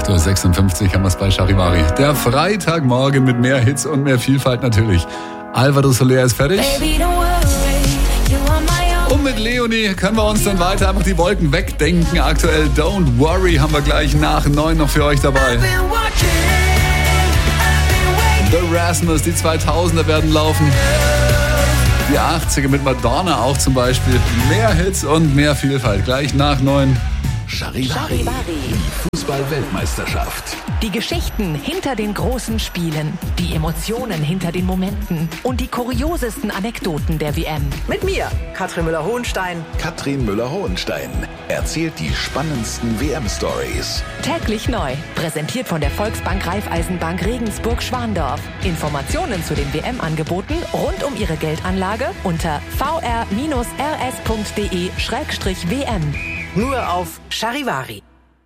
8.56 Uhr haben wir es bei Charivari. Der Freitagmorgen mit mehr Hits und mehr Vielfalt natürlich. Alvaro Soler ist fertig. Und mit Leonie können wir uns dann weiter einfach die Wolken wegdenken. Aktuell Don't Worry haben wir gleich nach 9 noch für euch dabei. The Rasmus, die 2000er werden laufen. Die 80er mit Madonna auch zum Beispiel. Mehr Hits und mehr Vielfalt. Gleich nach 9. Charivari. Die Fußball-Weltmeisterschaft. Die Geschichten hinter den großen Spielen, die Emotionen hinter den Momenten und die kuriosesten Anekdoten der WM. Mit mir, Katrin Müller-Hohenstein. Katrin Müller-Hohenstein erzählt die spannendsten WM-Stories. Täglich neu, präsentiert von der Volksbank Raiffeisenbank Regensburg-Schwandorf. Informationen zu den WM-Angeboten rund um Ihre Geldanlage unter vr-rs.de/WM. Nur auf Charivari.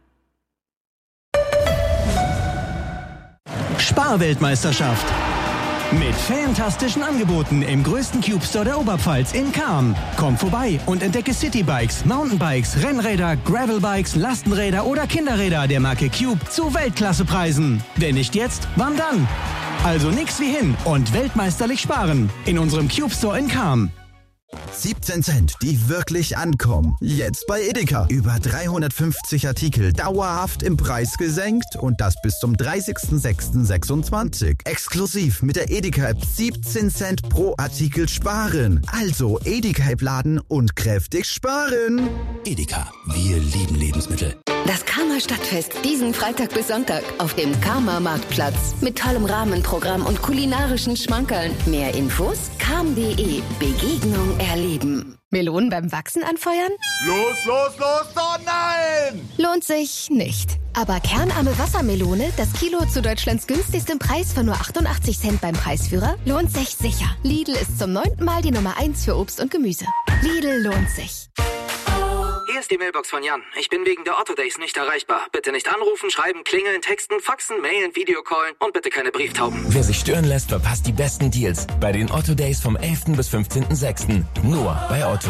Sparweltmeisterschaft. Mit fantastischen Angeboten im größten Cube Store der Oberpfalz in Cham. Komm vorbei und entdecke Citybikes, Mountainbikes, Rennräder, Gravelbikes, Lastenräder oder Kinderräder der Marke Cube zu Weltklassepreisen. Wenn nicht jetzt, wann dann? Also nix wie hin und weltmeisterlich sparen in unserem Cube Store in Cham. 17 Cent, die wirklich ankommen. Jetzt bei Edeka. Über 350 Artikel dauerhaft im Preis gesenkt und das bis zum 30.06.26. Exklusiv mit der Edeka-App 17 Cent pro Artikel sparen. Also Edeka-App laden und kräftig sparen. Edeka, wir lieben Lebensmittel. Das Karma Stadtfest diesen Freitag bis Sonntag auf dem Karma Marktplatz mit tollem Rahmenprogramm und kulinarischen Schmankerln. Mehr Infos karm.de. Begegnung erleben. Melonen beim Wachsen anfeuern? Los, oh nein! Lohnt sich nicht. Aber kernarme Wassermelone, das Kilo zu Deutschlands günstigstem Preis von nur 88 Cent beim Preisführer, lohnt sich sicher. Lidl ist zum 9. Mal die Nummer 1 für Obst und Gemüse. Lidl lohnt sich. Hier ist die Mailbox von Jan. Ich bin wegen der Otto Days nicht erreichbar. Bitte nicht anrufen, schreiben, klingeln, texten, faxen, mailen, Videocallen und bitte keine Brieftauben. Wer sich stören lässt, verpasst die besten Deals bei den Otto Days vom 11. bis 15.06. Nur bei Otto.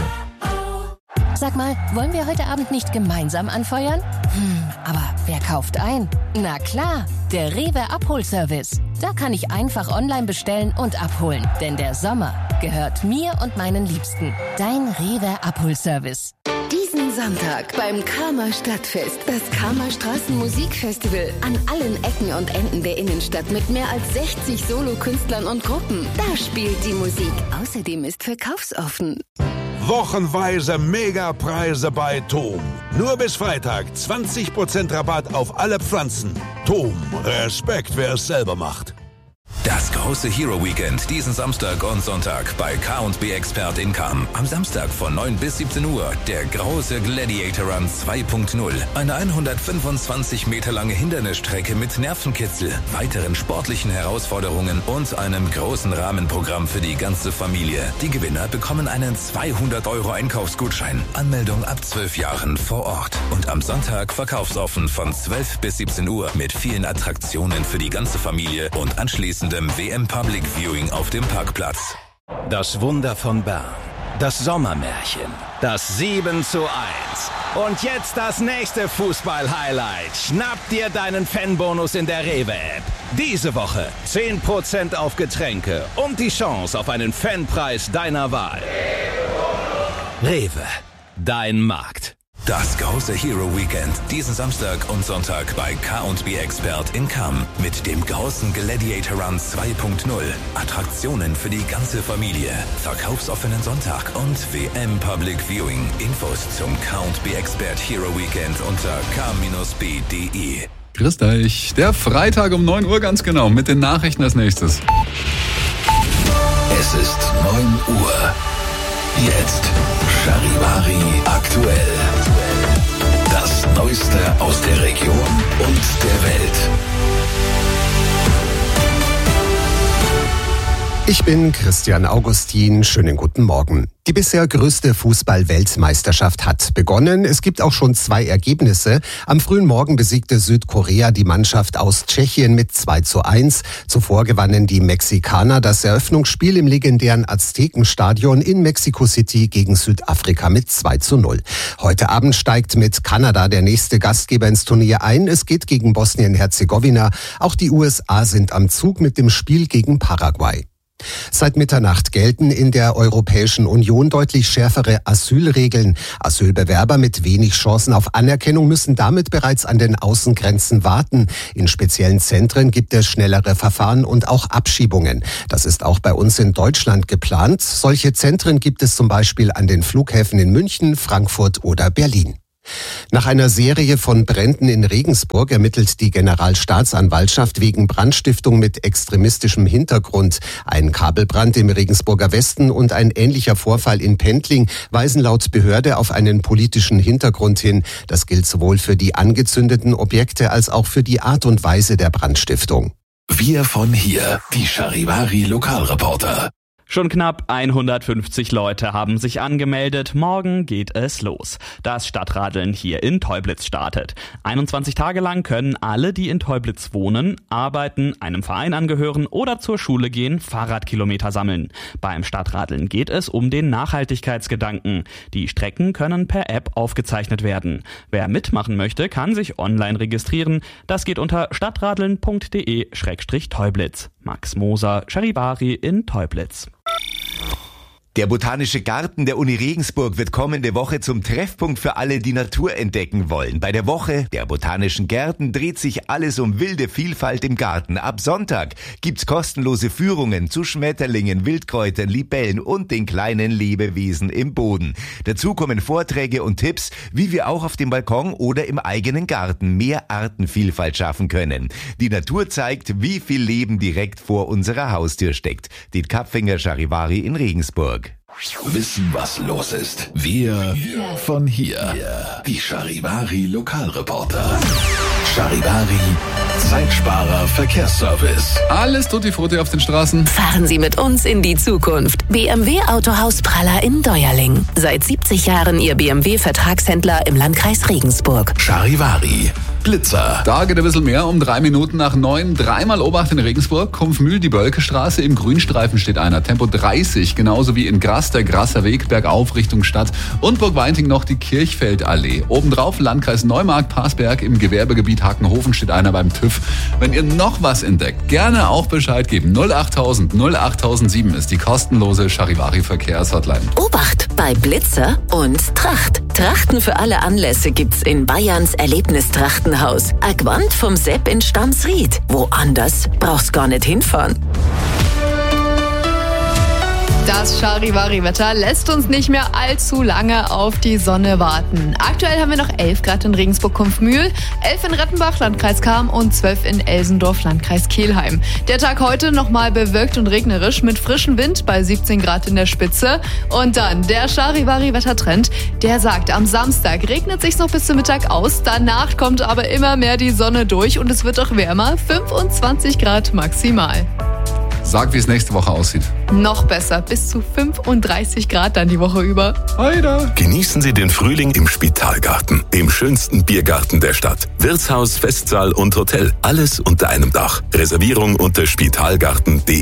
Sag mal, wollen wir heute Abend nicht gemeinsam anfeuern? Aber wer kauft ein? Na klar, der Rewe Abholservice. Da kann ich einfach online bestellen und abholen. Denn der Sommer gehört mir und meinen Liebsten. Dein Rewe Abholservice. Diesen Sonntag beim Karma Stadtfest, das Karma Straßenmusikfestival an allen Ecken und Enden der Innenstadt mit mehr als 60 Solokünstlern und Gruppen. Da spielt die Musik. Außerdem ist verkaufsoffen. Wochenweise Megapreise bei Tom. Nur bis Freitag 20% Rabatt auf alle Pflanzen. Tom, Respekt, wer es selber macht. Das große Hero Weekend diesen Samstag und Sonntag bei K&B Expert in Cham. Am Samstag von 9 bis 17 Uhr der große Gladiator Run 2.0. Eine 125 Meter lange Hindernisstrecke mit Nervenkitzel, weiteren sportlichen Herausforderungen und einem großen Rahmenprogramm für die ganze Familie. Die Gewinner bekommen einen 200 € Einkaufsgutschein. Anmeldung ab 12 Jahren vor Ort. Und am Sonntag verkaufsoffen von 12 bis 17 Uhr mit vielen Attraktionen für die ganze Familie und anschließend WM Public Viewing auf dem Parkplatz. Das Wunder von Bern. Das Sommermärchen. Das 7:1. Und jetzt das nächste Fußball-Highlight. Schnapp dir deinen Fanbonus in der Rewe-App. Diese Woche 10% auf Getränke und die Chance auf einen Fanpreis deiner Wahl. Rewe. Dein Markt. Das große Hero Weekend diesen Samstag und Sonntag bei K&B Expert in Cham mit dem großen Gladiator Run 2.0. Attraktionen für die ganze Familie, verkaufsoffenen Sonntag und WM Public Viewing. Infos zum K&B Expert Hero Weekend unter k-b.de. Grüß dich. Der Freitag um 9 Uhr ganz genau mit den Nachrichten als nächstes. Es ist 9 Uhr. Jetzt Charivari aktuell. Das Neueste aus der Region und der Welt. Ich bin Christian Augustin. Schönen guten Morgen. Die bisher größte Fußball-Weltmeisterschaft hat begonnen. Es gibt auch schon 2 Ergebnisse. Am frühen Morgen besiegte Südkorea die Mannschaft aus Tschechien mit 2:1. Zuvor gewannen die Mexikaner das Eröffnungsspiel im legendären Aztekenstadion in Mexico City gegen Südafrika mit 2:0. Heute Abend steigt mit Kanada der nächste Gastgeber ins Turnier ein. Es geht gegen Bosnien-Herzegowina. Auch die USA sind am Zug mit dem Spiel gegen Paraguay. Seit Mitternacht gelten in der Europäischen Union deutlich schärfere Asylregeln. Asylbewerber mit wenig Chancen auf Anerkennung müssen damit bereits an den Außengrenzen warten. In speziellen Zentren gibt es schnellere Verfahren und auch Abschiebungen. Das ist auch bei uns in Deutschland geplant. Solche Zentren gibt es zum Beispiel an den Flughäfen in München, Frankfurt oder Berlin. Nach einer Serie von Bränden in Regensburg ermittelt die Generalstaatsanwaltschaft wegen Brandstiftung mit extremistischem Hintergrund. Ein Kabelbrand im Regensburger Westen und ein ähnlicher Vorfall in Pendling weisen laut Behörde auf einen politischen Hintergrund hin. Das gilt sowohl für die angezündeten Objekte als auch für die Art und Weise der Brandstiftung. Wir von hier, die Charivari Lokalreporter. Schon knapp 150 Leute haben sich angemeldet. Morgen geht es los. Das Stadtradeln hier in Teublitz startet. 21 Tage lang können alle, die in Teublitz wohnen, arbeiten, einem Verein angehören oder zur Schule gehen, Fahrradkilometer sammeln. Beim Stadtradeln geht es um den Nachhaltigkeitsgedanken. Die Strecken können per App aufgezeichnet werden. Wer mitmachen möchte, kann sich online registrieren. Das geht unter stadtradeln.de/Teublitz. Max Moser, Charivari in Teublitz. Der Botanische Garten der Uni Regensburg wird kommende Woche zum Treffpunkt für alle, die Natur entdecken wollen. Bei der Woche der Botanischen Gärten dreht sich alles um wilde Vielfalt im Garten. Ab Sonntag gibt's kostenlose Führungen zu Schmetterlingen, Wildkräutern, Libellen und den kleinen Lebewesen im Boden. Dazu kommen Vorträge und Tipps, wie wir auch auf dem Balkon oder im eigenen Garten mehr Artenvielfalt schaffen können. Die Natur zeigt, wie viel Leben direkt vor unserer Haustür steckt. Diet Kapfinger, Charivari in Regensburg. Wissen, was los ist. Wir von hier. Die Charivari Lokalreporter. Charivari Zeitsparer Verkehrsservice. Alles tutti frutti auf den Straßen. Fahren Sie mit uns in die Zukunft. BMW Autohaus Praller in Deuerling. Seit 70 Jahren Ihr BMW-Vertragshändler im Landkreis Regensburg. Charivari Blitzer. Da geht ein bisschen mehr, um 3 Minuten nach 9. Dreimal Obacht in Regensburg. Kumpfmühl, die Bölkestraße. Im Grünstreifen steht einer. Tempo 30. Genauso wie in Grass, der Grasser Weg, bergauf Richtung Stadt. Und Burgweinting noch die Kirchfeldallee. Obendrauf Landkreis Neumarkt-Parsberg. Im Gewerbegebiet Hakenhofen steht einer beim TÜV. Wenn ihr noch was entdeckt, gerne auch Bescheid geben. 08000 08007 ist die kostenlose Charivari-Verkehrshotline. Obacht bei Blitzer und Tracht. Trachten für alle Anlässe gibt's in Bayerns Erlebnistrachtenhaus. Agwand vom Sepp in Stamsried. Woanders brauchst gar nicht hinfahren. Das Charivari-Wetter lässt uns nicht mehr allzu lange auf die Sonne warten. Aktuell haben wir noch 11 Grad in Regensburg-Kumpfmühl, 11 in Rettenbach, Landkreis Cham und 12 in Elsendorf, Landkreis Kelheim. Der Tag heute nochmal bewölkt und regnerisch mit frischem Wind bei 17 Grad in der Spitze. Und dann der Charivari-Wettertrend, der sagt, am Samstag regnet sich's noch bis zum Mittag aus. Danach kommt aber immer mehr die Sonne durch und es wird auch wärmer, 25 Grad maximal. Sag, wie es nächste Woche aussieht. Noch besser, bis zu 35 Grad dann die Woche über. Heide. Genießen Sie den Frühling im Spitalgarten, dem schönsten Biergarten der Stadt. Wirtshaus, Festsaal und Hotel, alles unter einem Dach. Reservierung unter spitalgarten.de.